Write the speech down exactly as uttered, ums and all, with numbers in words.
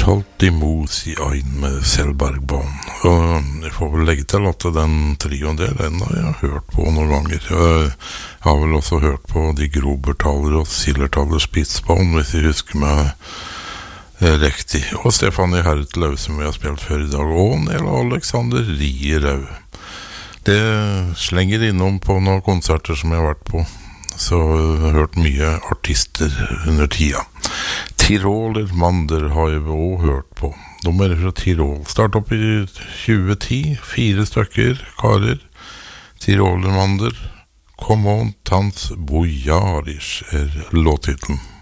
Kalt i mos i ein med Selbergbånd. Og jeg får vel legge til at den trioen der, den har jeg hørt på noen ganger. Jeg har vel også hørt på de Grobertaler og Sillertaler Spitsbånd, hvis jeg husker meg riktig. Og Stefanie Hertel, som vi har spilt før i dag, og Nela Alexander Rierau. Det slenger innom på noen konserter som jeg har vært på, så jeg har hørt mye artister under tida. Tiroler Mander har jeg også hørt på. De er fra Tirol. Start opp i tjue ti, fire stykker, karer. Tiroler Mander. Kom on, Tans Bojarisch er låttitlen.